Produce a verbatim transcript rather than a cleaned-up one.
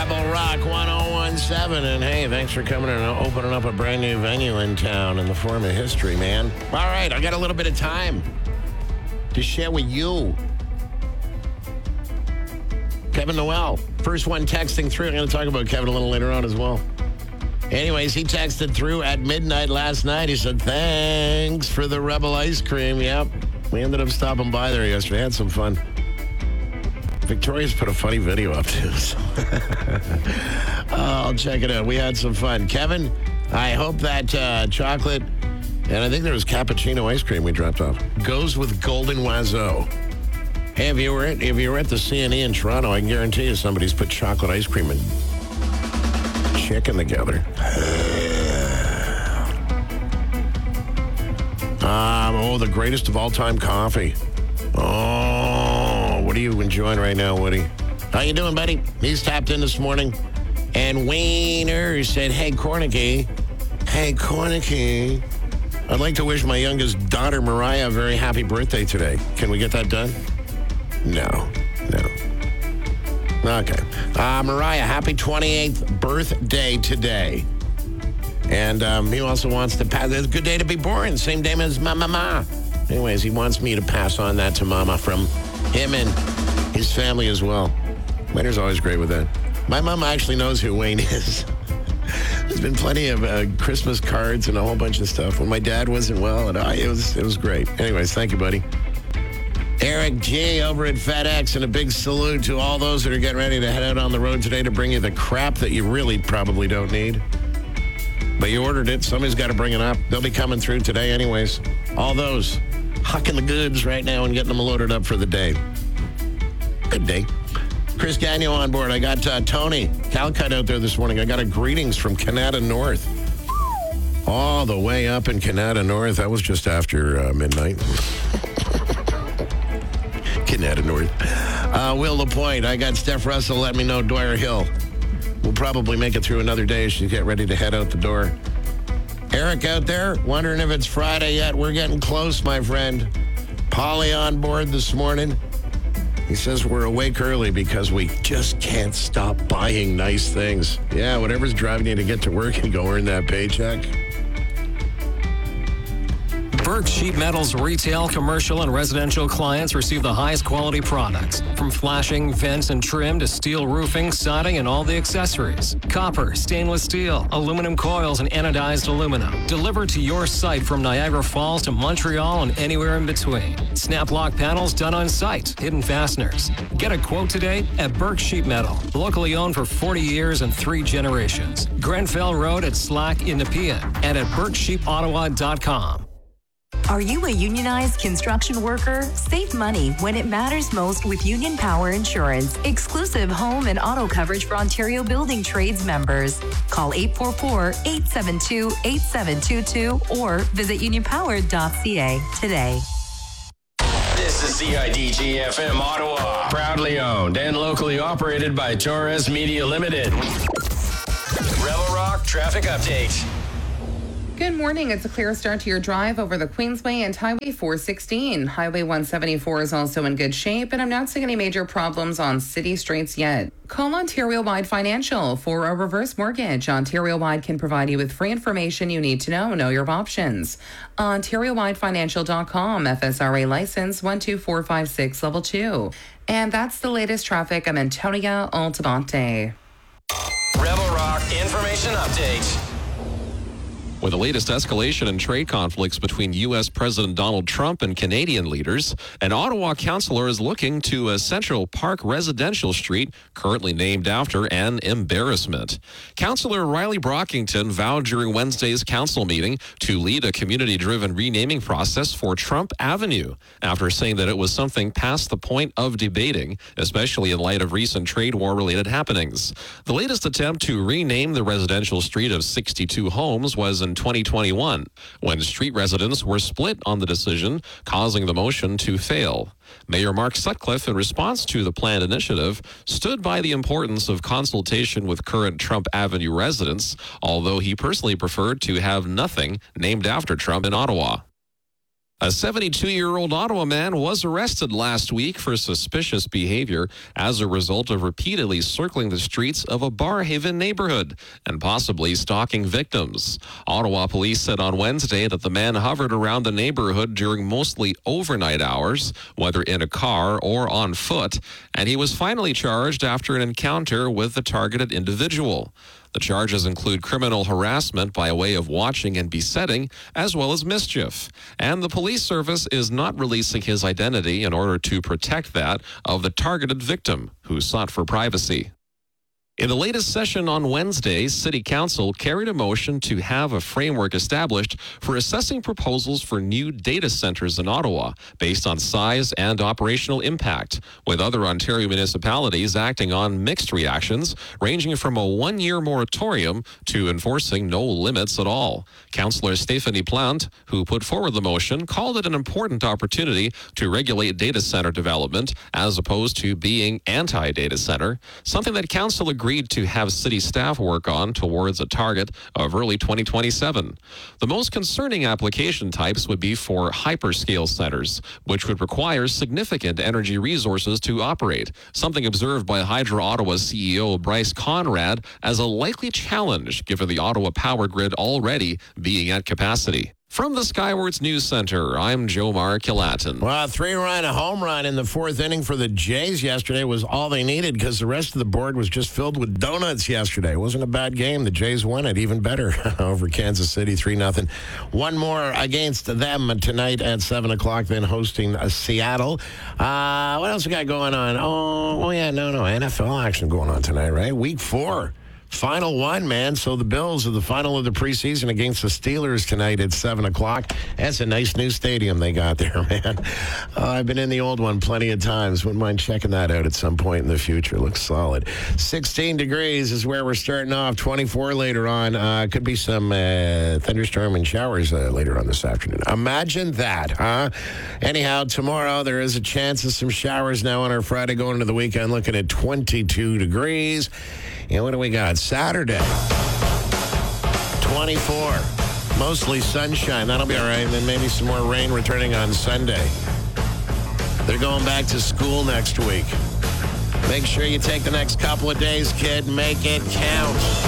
Rebel Rock one oh one seven. And hey, thanks for coming and opening up a brand new venue in town in the form of history, man. All right, I got a little bit of time to share with you. Kevin Noel, first one texting through. I'm going to talk about Kevin a little later on as well. Anyways, he texted through at midnight last night. He said, thanks for the Rebel ice cream. Yep, we ended up stopping by there yesterday. Had some fun. Victoria's put a funny video up, too. So. oh, I'll check it out. We had some fun. Kevin, I hope that uh, chocolate, and I think there was cappuccino ice cream we dropped off, goes with Golden Oiseau. Hey, if you were at, if you were at the C N E in Toronto, I can guarantee you somebody's put chocolate ice cream and chicken together. um, oh, the greatest of all time coffee. Oh, what are you enjoying right now, Woody? How you doing, buddy? He's tapped in this morning. And Wayner said, hey, Cornicky. Hey, Cornicky. I'd like to wish my youngest daughter, Mariah, a very happy birthday today. Can we get that done? No. No. Okay. Uh, Mariah, happy twenty-eighth birthday today. And um, he also wants to pass. It's a good day to be born. Same day as my mama. Anyways, he wants me to pass on that to Mama from him and his family as well. Wayner's always great with that. My mom actually knows who Wayne is. There's been plenty of uh, Christmas cards and a whole bunch of stuff. When my dad wasn't well, and I, it was it was great. Anyways, thank you, buddy. Eric G. over at FedEx, and a big salute to all those that are getting ready to head out on the road today to bring you the crap that you really probably don't need. But you ordered it. Somebody's got to bring it up. They'll be coming through today anyways. All those hucking the goods right now and getting them loaded up for the day. Good day. Chris Gagnon on board. I got uh, Tony Calcutt out there this morning. I got a greetings from Canada North. All the way up in Canada North. That was just after uh, midnight. Canada North. Uh, Will LaPointe. I got Steph Russell letting me know Dwyer Hill. We'll probably make it through another day as you get ready to head out the door. Eric out there, wondering if it's Friday yet. We're getting close, my friend. Polly on board this morning. He says we're awake early because we just can't stop buying nice things. Yeah, whatever's driving you to get to work and go earn that paycheck. Burke Sheet Metal's retail, commercial, and residential clients receive the highest quality products. From flashing, vents, and trim to steel roofing, siding, and all the accessories. Copper, stainless steel, aluminum coils, and anodized aluminum. Delivered to your site from Niagara Falls to Montreal and anywhere in between. Snap lock panels done on site. Hidden fasteners. Get a quote today at Burke Sheet Metal. Locally owned for forty years and three generations. Grenfell Road at Slack in Nepean and at burke sheep ottawa dot com. Are you a unionized construction worker? Save money when it matters most with Union Power Insurance. Exclusive home and auto coverage for Ontario Building Trades members. Call eight four four, eight seven two, eight seven two two or visit union power dot c a today. This is C I D G F M Ottawa. Proudly owned and locally operated by Torres Media Limited. Rebel Rock Traffic Update. Good morning. It's a clear start to your drive over the Queensway and Highway four sixteen. Highway one seventy-four is also in good shape, and I'm not seeing any major problems on city streets yet. Call Ontario Wide Financial for a reverse mortgage. Ontario Wide can provide you with free information you need to know. Know your options. Ontario Wide Financial dot com, F S R A license one two four five six, level two. And that's the latest traffic. I'm Antonia Altamonte. Rebel Rock Information Update. With the latest escalation in trade conflicts between U S President Donald Trump and Canadian leaders, an Ottawa councillor is looking to a Central Park residential street currently named after an embarrassment. Councillor Riley Brockington vowed during Wednesday's council meeting to lead a community-driven renaming process for Trump Avenue after saying that it was something past the point of debating, especially in light of recent trade war-related happenings. The latest attempt to rename the residential street of sixty-two homes was in twenty twenty-one, when street residents were split on the decision, causing the motion to fail. Mayor Mark Sutcliffe, in response to the planned initiative, stood by the importance of consultation with current Trump Avenue residents, although he personally preferred to have nothing named after Trump in Ottawa. A seventy-two-year-old Ottawa man was arrested last week for suspicious behavior as a result of repeatedly circling the streets of a Barrhaven neighborhood and possibly stalking victims. Ottawa police said on Wednesday that the man hovered around the neighborhood during mostly overnight hours, whether in a car or on foot, and he was finally charged after an encounter with the targeted individual. The charges include criminal harassment by way of watching and besetting, as well as mischief. And the police service is not releasing his identity in order to protect that of the targeted victim, who sought for privacy. In the latest session on Wednesday, City Council carried a motion to have a framework established for assessing proposals for new data centers in Ottawa based on size and operational impact, with other Ontario municipalities acting on mixed reactions, ranging from a one-year moratorium to enforcing no limits at all. Councillor Stephanie Plante, who put forward the motion, called it an important opportunity to regulate data center development as opposed to being anti-data center, something that Council agreed to have city staff work on towards a target of early twenty twenty-seven. The most concerning application types would be for hyperscale centers, which would require significant energy resources to operate, something observed by Hydro Ottawa's C E O Bryce Conrad as a likely challenge given the Ottawa power grid already being at capacity. From the Skywards News Center, I'm Jomar Kilatin. Well, three run, a home run in the fourth inning for the Jays yesterday was all they needed because the rest of the board was just filled with donuts yesterday. It wasn't a bad game. The Jays won it even better over Kansas City, three nothing. One more against them tonight at seven o'clock, then hosting uh, Seattle. Uh, what else we got going on? Oh, oh, yeah, no, no, N F L action going on tonight, right? Week four. Final one, man. So the Bills are the final of the preseason against the Steelers tonight at seven o'clock. That's a nice new stadium they got there, man. Uh, I've been in the old one plenty of times. Wouldn't mind checking that out at some point in the future. Looks solid. sixteen degrees is where we're starting off. twenty-four later on. Uh, could be some uh, thunderstorm and showers uh, later on this afternoon. Imagine that, huh? Anyhow, tomorrow there is a chance of some showers now on our Friday going into the weekend. Looking at twenty-two degrees. And what do we got? Saturday, twenty-four. Mostly sunshine. That'll be all right. And then maybe some more rain returning on Sunday. They're going back to school next week. Make sure you take the next couple of days, kid. Make it count.